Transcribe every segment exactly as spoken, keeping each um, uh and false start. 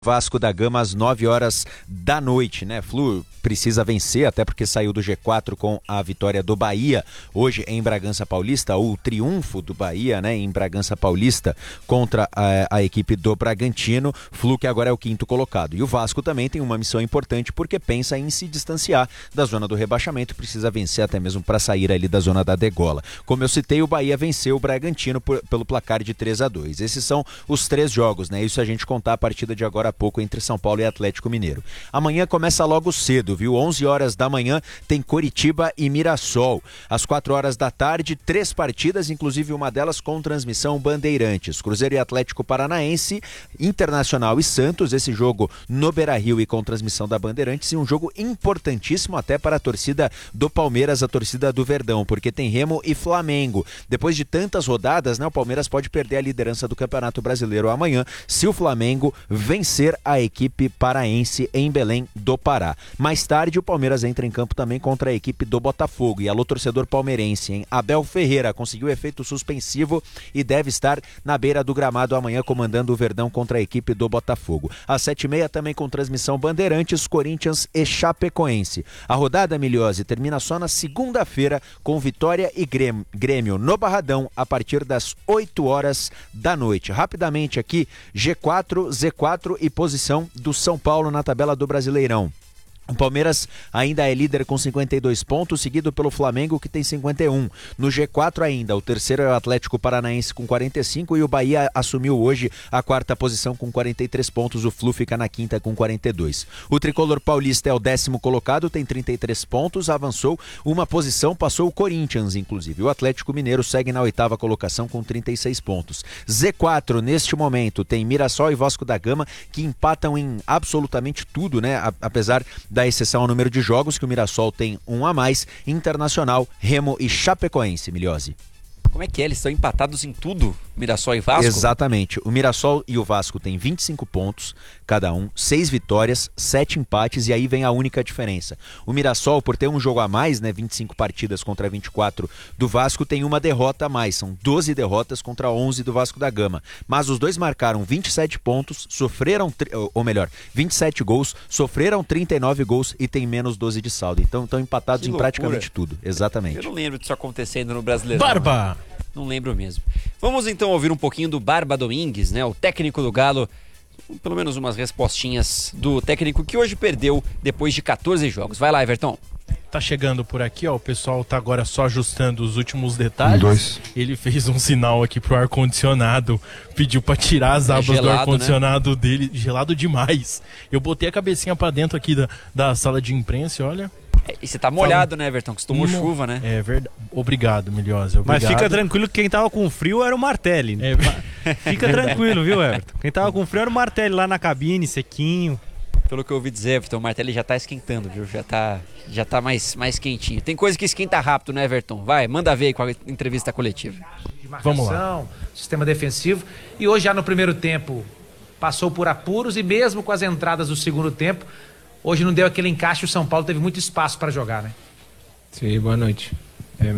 Vasco da Gama às nove horas da noite, né? Flu precisa vencer, até porque saiu do G quatro com a vitória do Bahia, hoje em Bragança Paulista, o triunfo do Bahia, né? Em Bragança Paulista contra a, a equipe do Bragantino, Flu que agora é o quinto colocado. E o Vasco também tem uma missão importante porque pensa em se distanciar da zona do rebaixamento, precisa vencer até mesmo para sair ali da zona da degola. Como eu citei, o Bahia venceu o Bragantino por, pelo placar de três a dois. Esses são os três jogos, né? Isso a gente contar a partida de agora pouco entre São Paulo e Atlético Mineiro. Amanhã começa logo cedo, viu? onze horas da manhã tem Coritiba e Mirassol. Às quatro horas da tarde, três partidas, inclusive uma delas com transmissão Bandeirantes. Cruzeiro e Atlético Paranaense, Internacional e Santos, esse jogo no Beira-Rio e com transmissão da Bandeirantes, e um jogo importantíssimo até para a torcida do Palmeiras, a torcida do Verdão, porque tem Remo e Flamengo. Depois de tantas rodadas, né, o Palmeiras pode perder a liderança do Campeonato Brasileiro amanhã, se o Flamengo vencer a equipe paraense em Belém do Pará. Mais tarde, o Palmeiras entra em campo também contra a equipe do Botafogo. E alô, torcedor palmeirense, hein? Abel Ferreira conseguiu efeito suspensivo e deve estar na beira do gramado amanhã comandando o Verdão contra a equipe do Botafogo. Às sete e meia também com transmissão Bandeirantes, Corinthians e Chapecoense. A rodada, Miliose, termina só na segunda-feira com Vitória e Grêmio, Grêmio no Barradão a partir das oito horas da noite. Rapidamente aqui, G quatro, Z quatro e posição do São Paulo na tabela do Brasileirão. O Palmeiras ainda é líder com cinquenta e dois pontos, seguido pelo Flamengo, que tem cinquenta e um. No G quatro ainda, o terceiro é o Atlético Paranaense com quarenta e cinco e o Bahia assumiu hoje a quarta posição com quarenta e três pontos, o Flu fica na quinta com quarenta e dois. O Tricolor Paulista é o décimo colocado, tem trinta e três pontos, avançou uma posição, passou o Corinthians, inclusive. O Atlético Mineiro segue na oitava colocação com trinta e seis pontos. Z quatro, neste momento, tem Mirassol e Vasco da Gama, que empatam em absolutamente tudo, né? A- apesar da exceção ao número de jogos, que o Mirassol tem um a mais. Internacional, Remo e Chapecoense, Miliose. Como é que é? Eles estão empatados em tudo, Mirassol e Vasco? Exatamente. O Mirassol e o Vasco têm vinte e cinco pontos cada um, seis vitórias, sete empates, e aí vem a única diferença. O Mirassol, por ter um jogo a mais, né, vinte e cinco partidas contra vinte e quatro do Vasco, tem uma derrota a mais. São doze derrotas contra onze do Vasco da Gama. Mas os dois marcaram vinte e sete pontos, sofreram, ou melhor, vinte e sete gols, sofreram trinta e nove gols e tem menos doze de saldo. Então estão empatados em praticamente tudo. Exatamente. Eu não lembro disso acontecendo no Brasileiro. Barba! Não lembro mesmo. Vamos então ouvir um pouquinho do Barba Domingues, né? O técnico do Galo. Pelo menos umas respostinhas do técnico que hoje perdeu depois de quatorze jogos. Vai lá, Everton. Tá chegando por aqui, ó. O pessoal tá agora só ajustando os últimos detalhes. Um, dois. Ele fez um sinal aqui pro ar-condicionado. Pediu pra tirar as abas é gelado, do ar-condicionado, né? Dele. Gelado demais. Eu botei a cabecinha pra dentro aqui da, da sala de imprensa, olha. E você tá molhado, Fala. né, Everton? Que você tomou Não. chuva, né? É verdade. Obrigado, Milhosa. Obrigado. Mas fica tranquilo que quem tava com frio era o Martelli. É, fica tranquilo, viu, Everton? Quem tava com frio era o Martelli lá na cabine, sequinho. Pelo que eu ouvi dizer, Everton, o Martelli já tá esquentando, viu? Já tá, já tá mais, mais quentinho. Tem coisa que esquenta rápido, né, Everton? Vai, manda ver aí com a entrevista coletiva. De marcação, Vamos lá. Sistema defensivo. E hoje, já no primeiro tempo, passou por apuros e mesmo com as entradas do segundo tempo, hoje não deu aquele encaixe, o São Paulo teve muito espaço para jogar, né? Sí, boa noite. Eh,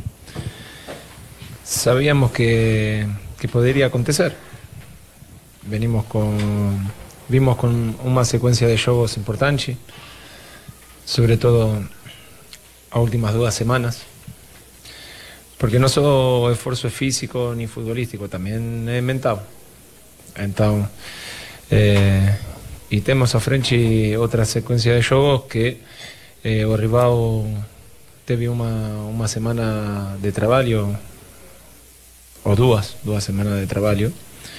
sabíamos que, que poderia acontecer. Venimos con, vimos con una secuencia de jogos importante, sobre todo as últimas duas semanas, porque não só o esforço é físico ni futbolístico, también é mental. Então, eh, e temos à frente outra sequência de jogos que eh, o rival teve uma, uma semana de trabalho, ou duas, duas semanas de trabalho,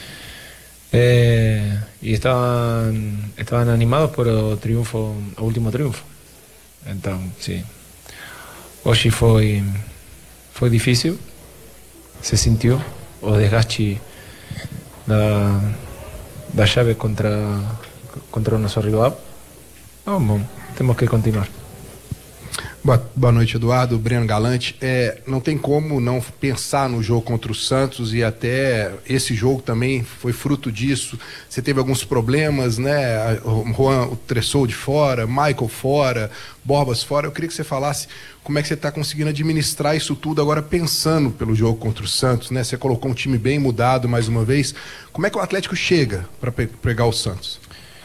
eh, e estavam, estavam animados por o triunfo, o último triunfo. Então, sim, hoje foi, foi difícil, se sentiu o desgaste da, da chave contra, contra o nosso rival. Não, bom, temos que continuar. Boa, boa noite, Eduardo. Breno Galante. É, não tem como não pensar no jogo contra o Santos, e até esse jogo também foi fruto disso. Você teve alguns problemas, né? O Juan, o Tressou de fora, Michael fora, Borbas fora. Eu queria que você falasse como é que você está conseguindo administrar isso tudo agora pensando pelo jogo contra o Santos, né? Você colocou um time bem mudado mais uma vez. Como é que o Atlético chega para pe- pegar o Santos?